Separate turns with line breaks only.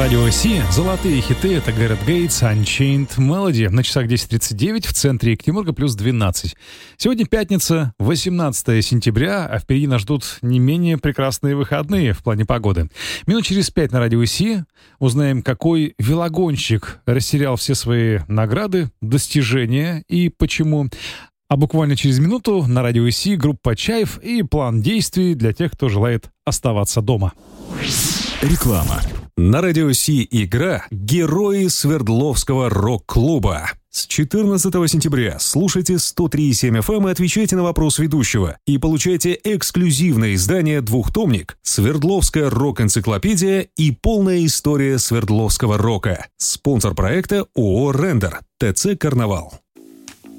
Радио Си. Золотые хиты — это Гаррет Гейтс, Unchained Melody. На часах 10:39, в центре Екатеринбурга плюс 12. Сегодня пятница, 18 сентября, а впереди нас ждут не менее прекрасные выходные в плане погоды. Минут через 5 на Радио Си узнаем, какой велогонщик растерял все свои награды, достижения и почему. А буквально через минуту на Радио Си группа «Чайф» и план действий для тех, кто желает оставаться дома.
Реклама. На Радио Си игра «Герои Свердловского рок-клуба». С 14 сентября слушайте 103,7 FM и отвечайте на вопрос ведущего. И получайте эксклюзивное издание двухтомник «Свердловская рок-энциклопедия» и полная история Свердловского рока. Спонсор проекта ООО «Рендер», ТЦ «Карнавал».